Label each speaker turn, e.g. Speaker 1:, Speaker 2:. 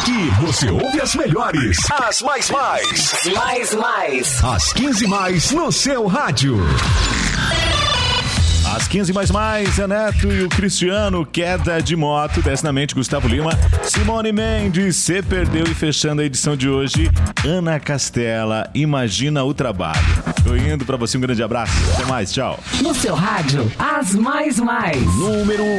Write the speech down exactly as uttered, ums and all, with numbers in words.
Speaker 1: Aqui você ouve as melhores, as mais mais.
Speaker 2: Mais mais.
Speaker 1: As quinze mais no seu rádio.
Speaker 3: Às quinze mais mais, Zé Neto e o Cristiano, queda de moto, desce na mente, Gustavo Lima, Simone Mendes, se perdeu, e fechando a edição de hoje, Ana Castela, Imagina o Trabalho. Tô indo pra você, um grande abraço, até mais, tchau.
Speaker 2: No seu rádio, as mais mais.
Speaker 1: Número